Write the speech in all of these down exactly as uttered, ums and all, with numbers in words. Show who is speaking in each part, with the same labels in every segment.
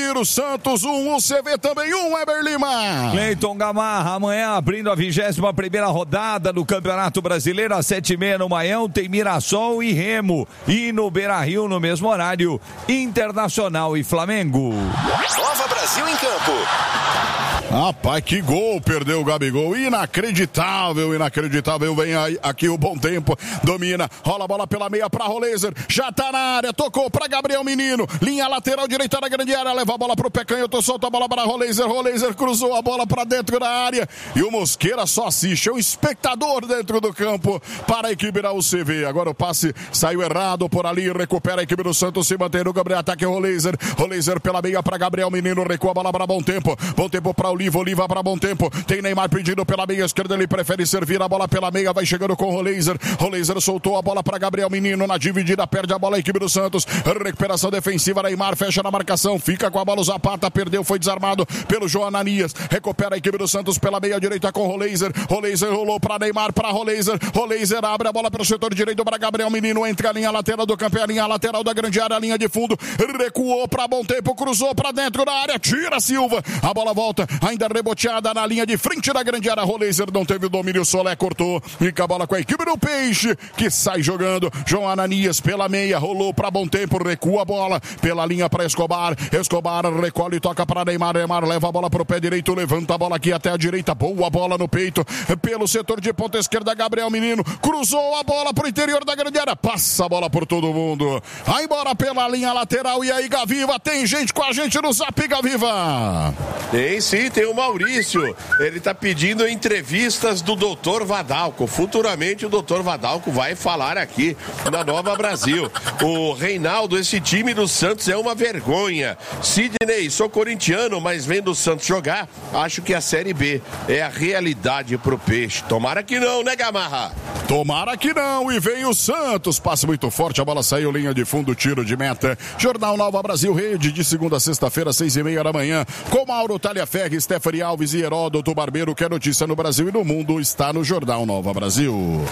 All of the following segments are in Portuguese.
Speaker 1: Ademir, o Santos um, o C V também um, Eber Lima.
Speaker 2: Cleiton Gamarra, amanhã abrindo a vigésima primeira rodada do Campeonato Brasileiro, às sete e meia no Maião, tem Mirassol e Remo. E no Beira-Rio, no mesmo horário, Internacional e Flamengo.
Speaker 3: Nova Brasil em campo.
Speaker 1: Rapaz, que gol perdeu o Gabigol, inacreditável, inacreditável, vem aí, aqui o Bom Tempo, domina, rola a bola pela meia pra Roleiser, já tá na área, tocou pra Gabriel Menino, linha lateral direita da grande área, leva a bola pro pé canhoto, solta a bola pra Roleiser, Roleiser cruzou a bola pra dentro da área, e o Mosqueira só assiste, é um espectador dentro do campo para a equipe da U C V, agora o passe saiu errado por ali, recupera a equipe do Santos, se mantém no Gabriel, ataque Roleiser, Roleiser pela meia pra Gabriel Menino, recua a bola pra Bom Tempo, Bom Tempo pra Oliva, Oliva para Bom Tempo, tem Neymar pedindo pela meia esquerda, ele prefere servir a bola pela meia, vai chegando com o Roleiser, Roleiser soltou a bola para Gabriel Menino, na dividida, perde a bola a equipe do Santos, recuperação defensiva, Neymar fecha na marcação, fica com a bola o Zapata, perdeu, foi desarmado pelo João Ananias, recupera a equipe do Santos pela meia direita com o Roleiser, Roleiser rolou para Neymar, para Roleiser, Roleiser abre a bola pelo setor direito para Gabriel Menino, entra a linha lateral do campo, a linha lateral da grande área, a linha de fundo, recuou para Bom Tempo, cruzou para dentro da área, tira Silva, a bola volta, ainda reboteada na linha de frente da grande área, Roleiser não teve o domínio, Solé cortou, fica a bola com a equipe do Peixe, que sai jogando, João Ananias pela meia, rolou para Bom Tempo, recua a bola, pela linha para Escobar, Escobar recolhe e toca para Neymar, Neymar leva a bola pro pé direito, levanta a bola aqui até a direita, boa bola no peito, pelo setor de ponta esquerda, Gabriel Menino, cruzou a bola pro interior da grande área, passa a bola por todo mundo, vai embora pela linha lateral, e aí Gaviva, tem gente com a gente no Zap, Gaviva.
Speaker 4: Tem sim, tem o Maurício, ele tá pedindo entrevistas do doutor Vadalco, futuramente o doutor Vadalco vai falar aqui na Nova Brasil. O Reinaldo, esse time do Santos é uma vergonha. Sidney, sou corintiano, mas vendo o Santos jogar, acho que a Série B é a realidade pro Peixe. Tomara que não, né, Gamarra?
Speaker 1: Tomara que não, e vem o Santos, passe muito forte, a bola saiu, linha de fundo, tiro de meta. Jornal Nova Brasil Rede, de segunda a sexta-feira, seis e meia da manhã, com Mauro Talhaferri, Stephanie Alves e Heródoto Barbeiro, que é notícia no Brasil e no mundo, está no Jornal Nova Brasil.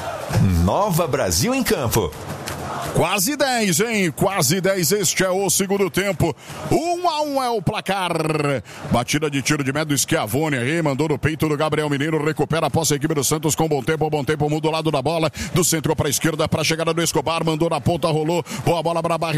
Speaker 3: Nova Brasil em campo.
Speaker 1: Quase dez, hein? Quase dez. Este é o segundo tempo. Um a um é o placar. Batida de tiro de meta do Schiavone aí, mandou no peito do Gabriel Menino, recupera a posse a equipe do Santos com Bom Tempo. Bom Tempo muda o lado da bola, do centro para a esquerda, para a chegada do Escobar, mandou na ponta, rolou, boa bola para a barra.